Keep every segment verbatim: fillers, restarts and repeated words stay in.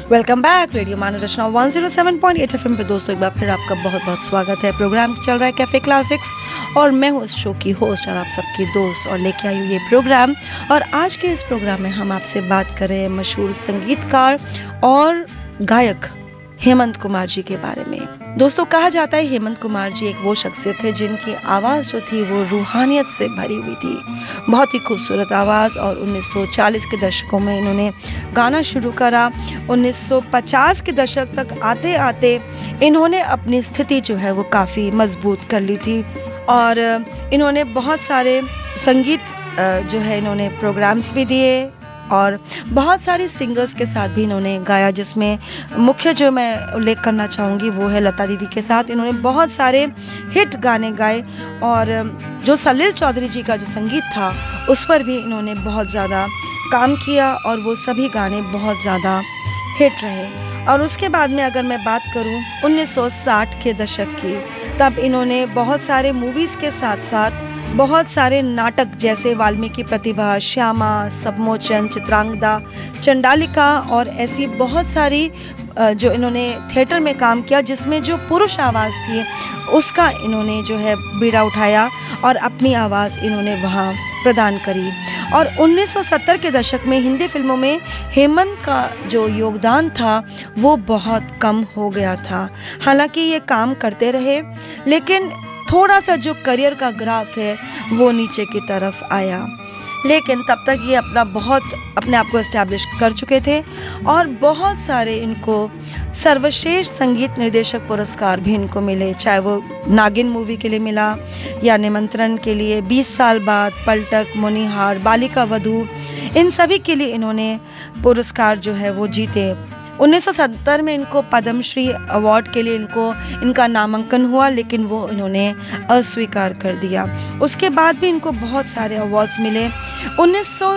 Welcome back radio मानव रचना one zero seven point eight FM पे। दोस्तों एक बार फिर आपका बहुत बहुत स्वागत है। प्रोग्राम चल रहा है कैफ़े क्लासिक्स और मैं हूँ इस शो की होस्ट और आप सबकी दोस्त और लेके आई हूँ ये प्रोग्राम। और आज के इस प्रोग्राम में हम आपसे बात करें मशहूर संगीतकार और गायक हेमंत कुमार जी के बारे में। दोस्तों कहा जाता है हेमंत कुमार जी एक वो शख्सियत है जिनकी आवाज़ जो थी वो रूहानियत से भरी हुई थी। बहुत ही खूबसूरत आवाज़। और उन्नीस सौ चालीस के दशकों में इन्होंने गाना शुरू करा। उन्नीस सौ पचास के दशक तक आते आते इन्होंने अपनी स्थिति जो है वो काफ़ी मजबूत कर ली थी। और इन्होंने बहुत सारे संगीत जो है इन्होंने प्रोग्राम्स भी दिए और बहुत सारे सिंगर्स के साथ भी इन्होंने गाया, जिसमें मुख्य जो मैं उल्लेख करना चाहूँगी वो है लता दीदी के साथ। इन्होंने बहुत सारे हिट गाने गाए और जो सलील चौधरी जी का जो संगीत था उस पर भी इन्होंने बहुत ज़्यादा काम किया और वो सभी गाने बहुत ज़्यादा हिट रहे। और उसके बाद में अगर मैं बात करूँ उन्नीस सौ साठ के दशक की, तब इन्होंने बहुत सारे मूवीज़ के साथ साथ बहुत सारे नाटक जैसे वाल्मीकि प्रतिभा, श्यामा, सबमोचन, चित्रांगदा, चंडालिका और ऐसी बहुत सारी जो इन्होंने थिएटर में काम किया जिसमें जो पुरुष आवाज़ थी उसका इन्होंने जो है बीड़ा उठाया और अपनी आवाज़ इन्होंने वहाँ प्रदान करी। और उन्नीस सौ सत्तर के दशक में हिंदी फिल्मों में हेमंत का जो योगदान था वो बहुत कम हो गया था। हालांकि ये काम करते रहे लेकिन थोड़ा सा जो करियर का ग्राफ है वो नीचे की तरफ आया। लेकिन तब तक ये अपना बहुत अपने आप को एस्टैब्लिश कर चुके थे और बहुत सारे इनको सर्वश्रेष्ठ संगीत निर्देशक पुरस्कार भी इनको मिले, चाहे वो नागिन मूवी के लिए मिला या निमंत्रण के लिए, बीस साल बाद, पलटक, मुनिहार, बालिका वधू, इन सभी के लिए इन्होंने पुरस्कार जो है वो जीते। उन्नीस सौ सत्तर में इनको पद्मश्री अवार्ड के लिए इनको इनका नामांकन हुआ लेकिन वो इन्होंने अस्वीकार कर दिया। उसके बाद भी इनको बहुत सारे अवार्ड्स मिले। उन्नीस सौ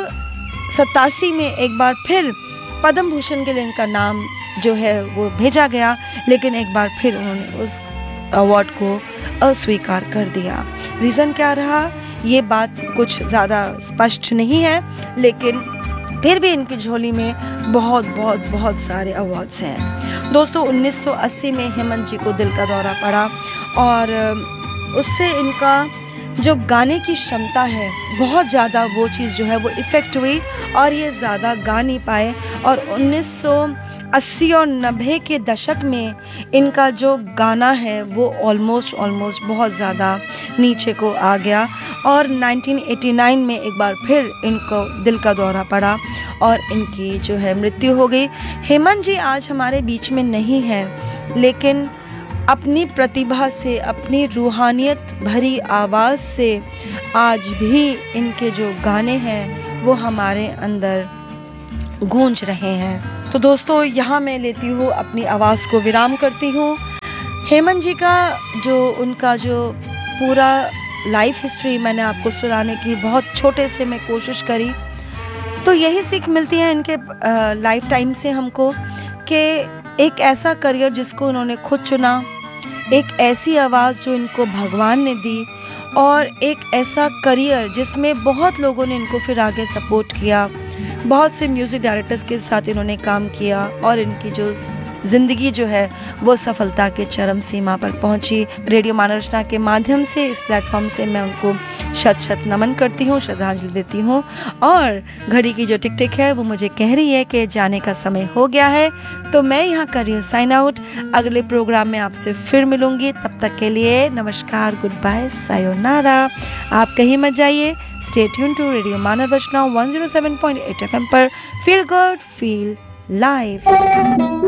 सतासी में एक बार फिर पद्म भूषण के लिए इनका नाम जो है वो भेजा गया लेकिन एक बार फिर उन्होंने उस अवार्ड को अस्वीकार कर दिया। रीज़न क्या रहा ये बात कुछ ज़्यादा स्पष्ट नहीं है, लेकिन फिर भी इनकी झोली में बहुत बहुत बहुत सारे अवार्ड्स हैं। दोस्तों उन्नीस सौ अस्सी में हेमंत जी को दिल का दौरा पड़ा और उससे इनका जो गाने की क्षमता है बहुत ज़्यादा वो चीज़ जो है वो इफ़ेक्ट हुई और ये ज़्यादा गा नहीं पाए। और उन्नीस सौ अस्सी और नब्बे के दशक में इनका जो गाना है वो ऑलमोस्ट ऑलमोस्ट बहुत ज़्यादा नीचे को आ गया। और उन्नीस सौ नवासी में एक बार फिर इनको दिल का दौरा पड़ा और इनकी जो है मृत्यु हो गई। हेमंत जी आज हमारे बीच में नहीं हैं, लेकिन अपनी प्रतिभा से, अपनी रूहानियत भरी आवाज़ से आज भी इनके जो गाने हैं वो हमारे अंदर गूंज रहे हैं। तो दोस्तों यहाँ मैं लेती हूँ अपनी आवाज़ को विराम करती हूँ। हेमंत जी का जो उनका जो पूरा लाइफ हिस्ट्री मैंने आपको सुनाने की बहुत छोटे से मैं कोशिश करी, तो यही सीख मिलती है इनके लाइफ टाइम से हमको कि एक ऐसा करियर जिसको उन्होंने खुद चुना, एक ऐसी आवाज़ जो इनको भगवान ने दी और एक ऐसा करियर जिसमें बहुत लोगों ने इनको फिर आगे सपोर्ट किया। बहुत से म्यूज़िक डायरेक्टर्स के साथ इन्होंने काम किया और इनकी जो ज़िंदगी जो है वो सफलता के चरम सीमा पर पहुंची। रेडियो मानव रचना के माध्यम से इस प्लेटफॉर्म से मैं उनको शत शत नमन करती हूँ, श्रद्धांजलि देती हूँ। और घड़ी की जो टिक टिक है वो मुझे कह रही है कि जाने का समय हो गया है, तो मैं यहाँ कर रही हूँ साइन आउट। अगले प्रोग्राम में आपसे फिर मिलूँगी, तब तक के लिए नमस्कार, गुड बाय, सायोनारा। आप कहीं मत जाइए, stay tune to radio Manav Rachna one zero seven point eight F M पर। Feel good, feel live.